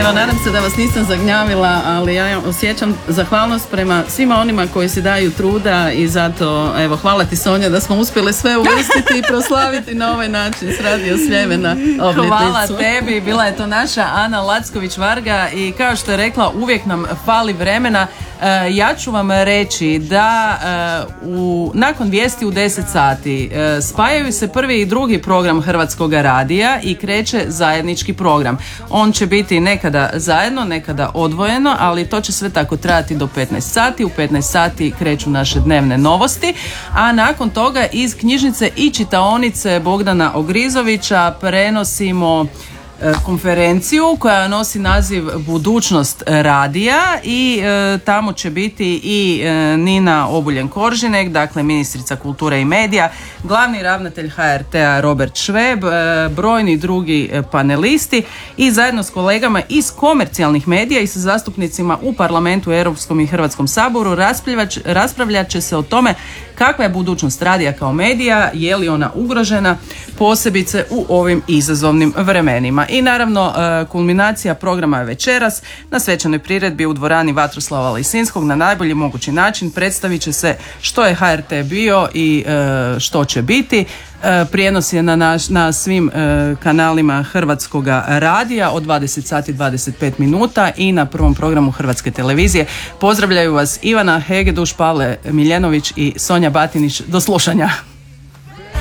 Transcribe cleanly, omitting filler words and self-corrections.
Evo, nadam se da vas nisam zagnjavila, ali ja osjećam zahvalnost prema svima onima koji si daju truda i zato, evo, hvala ti Sonja da smo uspjeli sve uvrstiti i proslaviti na ovaj način s Radio Sljemena obljetnicu. Hvala tebi, bila je to naša Ana Lacković-Varga i kao što je rekla, uvijek nam fali vremena. Ja ću vam reći da nakon vijesti u 10 sati spajaju se prvi i drugi program Hrvatskog radija i kreće zajednički program. On će biti nekada zajedno, nekada odvojeno, ali to će sve tako trajati do 15 sati. U 15 sati kreću naše dnevne novosti, a nakon toga iz knjižnice i čitaonice Bogdana Ogrizovića prenosimo konferenciju koja nosi naziv Budućnost radija i tamo će biti i Nina Obuljen-Koržinek, dakle ministrica kulture i medija, glavni ravnatelj HRT-a Robert Šveb, brojni drugi panelisti i zajedno s kolegama iz komercijalnih medija i sa zastupnicima u parlamentu, Europskom i Hrvatskom saboru raspravljat će se o tome kakva je budućnost radija kao medija, je li ona ugrožena, posebice u ovim izazovnim vremenima. I naravno, kulminacija programa je večeras na svečanoj priredbi u dvorani Vatroslava Lisinskog. Na najbolji mogući način predstavit će se što je HRT bio i što će biti. Prijenos je na svim kanalima Hrvatskoga radija od 20 sati 25 minuta i na prvom programu Hrvatske televizije. Pozdravljaju vas Ivana Hegeduš, Pavle Miljenović i Sonja Batinić. Do slušanja.